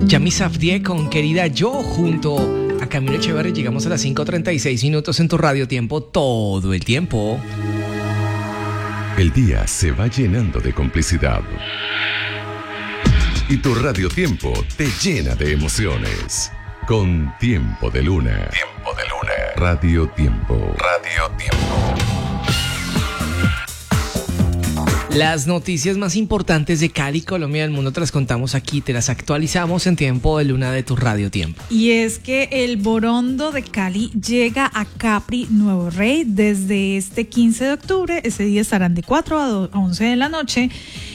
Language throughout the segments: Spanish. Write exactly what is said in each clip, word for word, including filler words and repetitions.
Yami Safdie con Querida Yo junto a Camilo Echeverri. Llegamos a las cinco treinta y seis minutos en tu radio tiempo, todo el tiempo. El día se va llenando de complicidad y tu radio tiempo te llena de emociones. Con Tiempo de Luna. Tiempo de Luna. Radio Tiempo. Radio Tiempo. Las noticias más importantes de Cali, Colombia y el mundo te las contamos aquí, te las actualizamos en Tiempo de Luna de tu radio tiempo. Y es que el Borondo de Cali llega a Capri, Nuevo Rey, desde este quince de octubre. Ese día estarán de cuatro a once de la noche.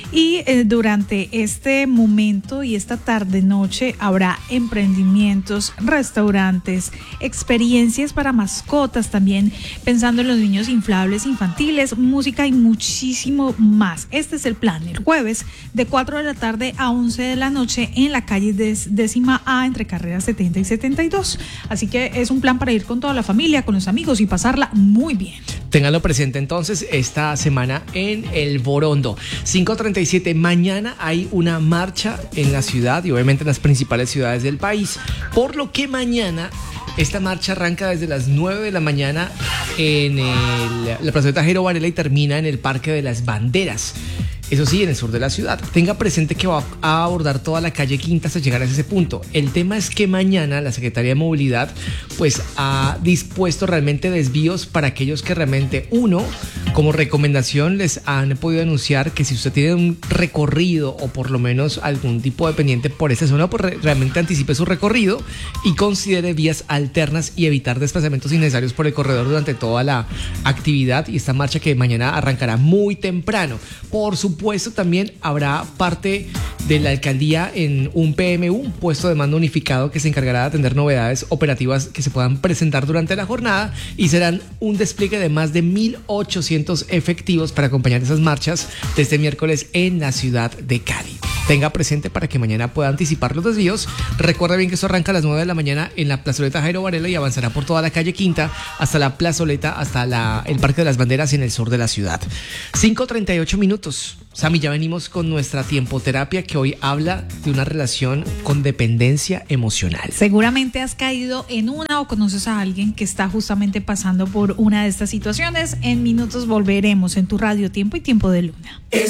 Y eh, durante este momento y esta tarde-noche habrá emprendimientos, restaurantes, experiencias para mascotas también, pensando en los niños inflables infantiles, música y muchísimo más. Este es el plan, el jueves de cuatro de la tarde a once de la noche en la calle décima A entre carreras setenta y setenta y dos. Así que es un plan para ir con toda la familia, con los amigos y pasarla muy bien. Ténganlo presente entonces esta semana en el Borondo. cinco treinta y siete, mañana hay una marcha en la ciudad y obviamente en las principales ciudades del país, por lo que mañana esta marcha arranca desde las nueve de la mañana en el, la plazoleta Jairo Varela y termina en el Parque de las Banderas. Eso sí, en el sur de la ciudad. Tenga presente que va a abordar toda la calle Quinta hasta llegar a ese punto. El tema es que mañana la Secretaría de Movilidad pues ha dispuesto realmente desvíos para aquellos que realmente, uno, como recomendación les han podido anunciar que si usted tiene un recorrido o por lo menos algún tipo de pendiente por esa zona, pues re- realmente anticipe su recorrido y considere vías alternas y evitar desplazamientos innecesarios por el corredor durante toda la actividad y esta marcha que mañana arrancará muy temprano. Por supuesto, Puesto también habrá parte de la alcaldía en un P M U, un puesto de mando unificado que se encargará de atender novedades operativas que se puedan presentar durante la jornada y serán un despliegue de más de mil ochocientos efectivos para acompañar esas marchas de este miércoles en la ciudad de Cali. Tenga presente para que mañana pueda anticipar los desvíos. Recuerda bien que esto arranca a las nueve de la mañana en la plazoleta Jairo Varela y avanzará por toda la calle Quinta hasta la plazoleta, hasta la, el Parque de las Banderas en el sur de la ciudad. cinco treinta y ocho minutos. Sammy, ya venimos con nuestra tiempoterapia que hoy habla de una relación con dependencia emocional. Seguramente has caído en una o conoces a alguien que está justamente pasando por una de estas situaciones. En minutos volveremos en tu radio Tiempo y Tiempo de Luna. Es